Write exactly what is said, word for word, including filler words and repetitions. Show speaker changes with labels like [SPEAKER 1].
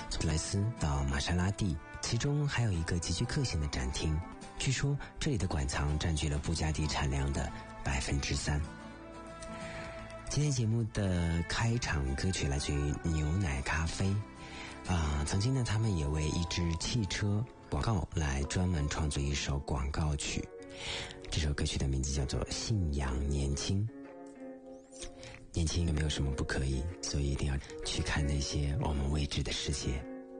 [SPEAKER 1] 从莱斯到玛莎拉蒂，其中还有一个极具个性的展厅，据说这里的馆藏占据了布加迪产量的百分之三。今天节目的开场歌曲来自于牛奶咖啡啊、呃，曾经呢他们也为一支汽车广告来专门创作一首广告曲，这首歌曲的名字叫做《信仰年轻》。年轻有没有什么不可以，所以一定要去看那些我们未知的世界。